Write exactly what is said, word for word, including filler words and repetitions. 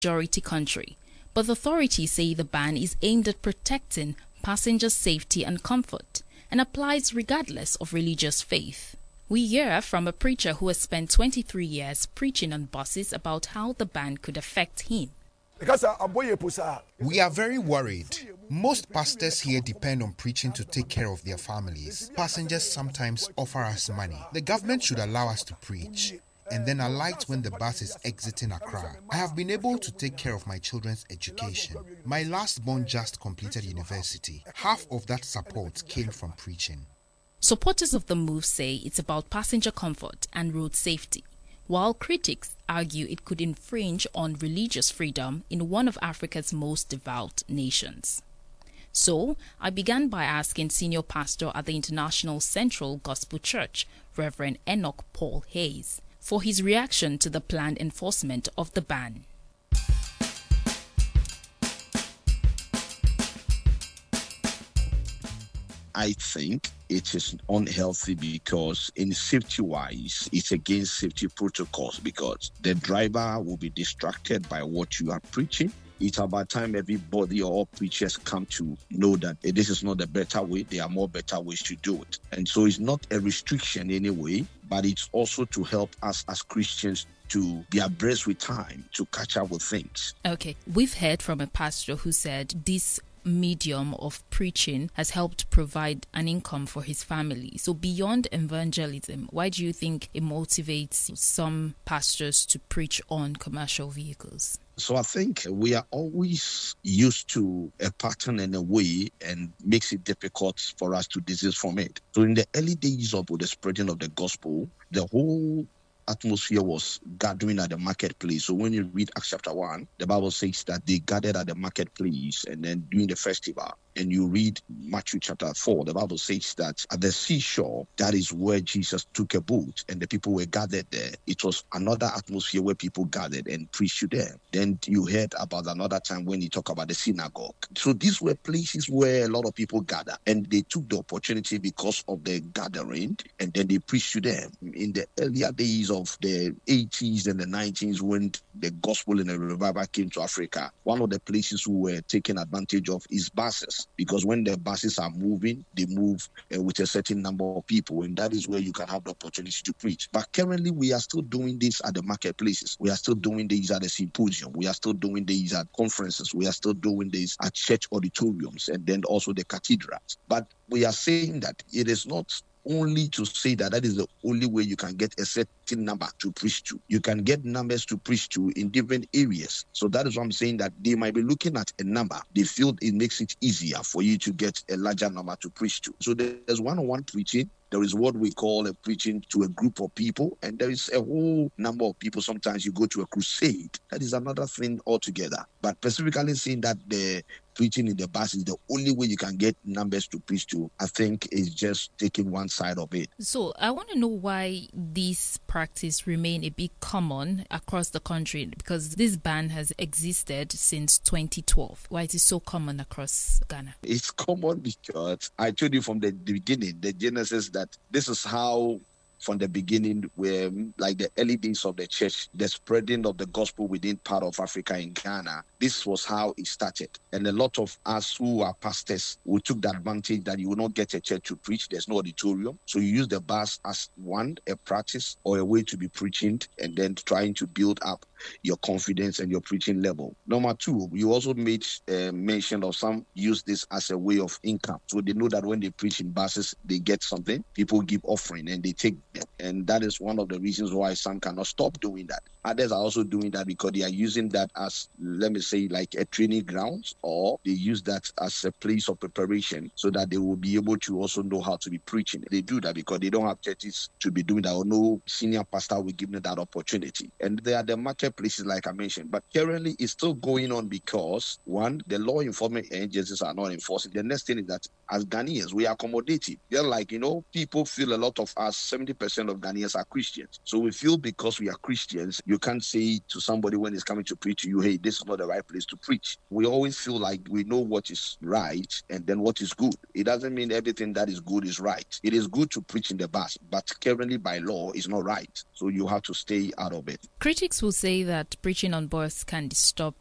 majority country, but the authorities say the ban is aimed at protecting passengers' safety and comfort and applies regardless of religious faith. We hear from a preacher who has spent twenty-three years preaching on buses about how the ban could affect him. We are very worried. Most pastors here depend on preaching to take care of their families. Passengers sometimes offer us money. The government should allow us to preach and then alight when the bus is exiting Accra. I have been able to take care of my children's education. My last born just completed university. Half of that support came from preaching. Supporters of the move say it's about passenger comfort and road safety, while critics argue it could infringe on religious freedom in one of Africa's most devout nations. So, I began by asking senior pastor at the International Central Gospel Church, Reverend Enoch Paul Hayes, for his reaction to the planned enforcement of the ban. I think it is unhealthy because in safety-wise, it's against safety protocols because the driver will be distracted by what you are preaching. It's about time everybody or all preachers come to know that this is not the better way. There are more better ways to do it. And so it's not a restriction anyway, but it's also to help us as Christians to be abreast with time, to catch up with things. Okay, we've heard from a pastor who said this medium of preaching has helped provide an income for his family. So beyond evangelism, why do you think it motivates some pastors to preach on commercial vehicles? So I think we are always used to a pattern and a way and makes it difficult for us to desist from it. So in the early days of the spreading of the gospel, the whole atmosphere was gathering at the marketplace. So when you read Acts chapter one, the Bible says that they gathered at the marketplace and then during the festival. And you read Matthew chapter four, the Bible says that at the seashore, that is where Jesus took a boat and the people were gathered there. It was another atmosphere where people gathered and preached to them. Then you heard about another time when you talk about the synagogue. So these were places where a lot of people gather and they took the opportunity because of the gathering and then they preached to them. In the earlier days of the eighties and the nineties when the gospel and the revival came to Africa, one of the places we were taking advantage of is buses. Because when the buses are moving, they move uh, with a certain number of people, and that is where you can have the opportunity to preach. But currently, we are still doing this at the marketplaces. We are still doing this at the symposium. We are still doing this at conferences. We are still doing this at church auditoriums and then also the cathedrals. But we are saying that it is not only to say that that is the only way you can get a certain number to preach to. You can get numbers to preach to in different areas. So that is what I'm saying, that they might be looking at a number. They feel it makes it easier for you to get a larger number to preach to. So there's one-on-one preaching. There is what we call a preaching to a group of people, and there is a whole number of people. Sometimes you go to a crusade. That is another thing altogether. But specifically saying that the preaching in the bus is the only way you can get numbers to preach to, I think is just taking one side of it. So I want to know why this practice remain a bit common across the country, because this ban has existed since twenty twelve. Why is it so common across Ghana? It's common because I told you from the beginning, the genesis, that this is how from the beginning, where like the early days of the church, the spreading of the gospel within part of Africa in Ghana, this was how it started. And a lot of us who are pastors, we took the advantage that you will not get a church to preach. There's no auditorium. So you use the bus as one, a practice or a way to be preaching and then trying to build up your confidence and your preaching level. Number two, you also made uh, mention of some use this as a way of income. So they know that when they preach in buses, they get something. People give offering and they take them. And that is one of the reasons why some cannot stop doing that. Others are also doing that because they are using that as, let me say, like a training ground, or they use that as a place of preparation so that they will be able to also know how to be preaching. They do that because they don't have churches to be doing that, or no senior pastor will give them that opportunity. And they are the marketplaces, like I mentioned. But currently, it's still going on because, one, the law enforcement agencies are not enforcing. The next thing is that as Ghanaians, we are accommodating. They're like, you know, people feel a lot of us, seventy percent of Ghanaians are Christians. So we feel because we are Christians, you can't say to somebody when he's coming to preach to you, hey, this is not the right place to preach. We always feel like we know what is right and then what is good. It doesn't mean everything that is good is right. It is good to preach in the bus, but currently by law is not right. So you have to stay out of it. Critics will say that preaching on bus can disturb